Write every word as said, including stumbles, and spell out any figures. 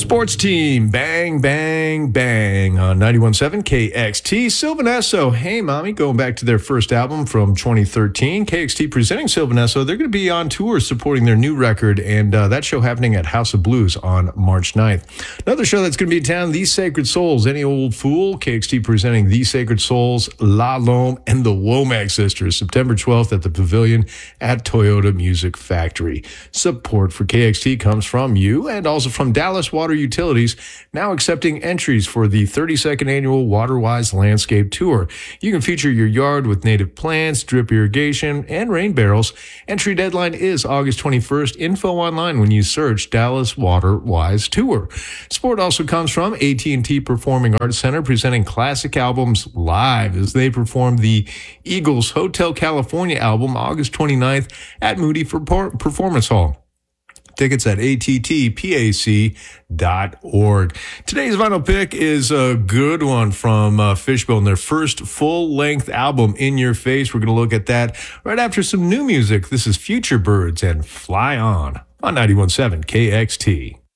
Sports team, bang, bang, bang on ninety-one point seven K X T. Sylvan Esso, Hey Mommy, going back to their first album from twenty thirteen. K X T presenting Sylvan Esso. They're going to be on tour supporting their new record, and uh, that show happening at House of Blues on March ninth. Another show that's going to be in town, The Sacred Souls, Any Old Fool. K X T presenting The Sacred Souls, La Lome, and the Womack Sisters, September twelfth at the Pavilion at Toyota Music Factory. Support for K X T comes from you and also from Dallas Water Utilities, now accepting entries for the thirty-second annual WaterWise Landscape Tour. You can feature your yard with native plants, drip irrigation, and rain barrels. Entry deadline is August twenty-first. Info online when you search Dallas WaterWise Tour. Support also comes from A T and T Performing Arts Center, presenting classic albums live as they perform the Eagles Hotel California album August twenty-ninth at Moody Performance Hall. Tickets at A T T pac dot org. Today's vinyl pick is a good one from uh, Fishbone, their first full-length album, In Your Face. We're going to look at that right after some new music. This is Future Birds and Fly On on ninety-one point seven K X T.